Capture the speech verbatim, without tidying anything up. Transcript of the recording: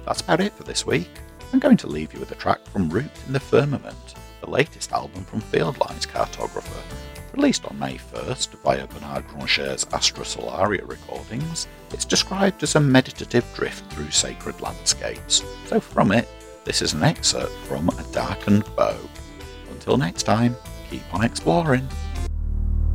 That's about it for this week. I'm going to leave you with a track from Route in the Firmament, the latest album from Fieldline's Cartographer. Released on May first via Bernard Grancher's Astra Solaria recordings, it's described as a meditative drift through sacred landscapes. So from it, this is an excerpt from A Darkened Bow. Until next time, keep on exploring.